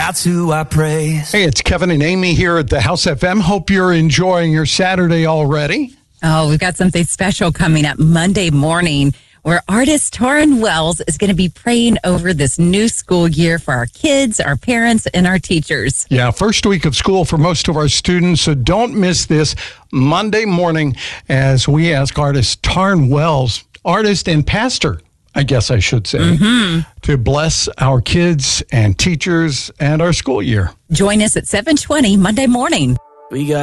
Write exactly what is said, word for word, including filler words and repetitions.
That's who I praise. Hey, it's Kevin and Amy here at the House F M. Hope you're enjoying your Saturday already. Oh, we've got something special coming up Monday morning where artist Taryn Wells is going to be praying over this new school year for our kids, our parents, and our teachers. Yeah, first week of school for most of our students, so don't miss this Monday morning as we ask artist Taryn Wells, artist and pastor, I guess I should say, mm-hmm. to bless our kids and teachers and our school year. Join us at seven twenty Monday morning. We got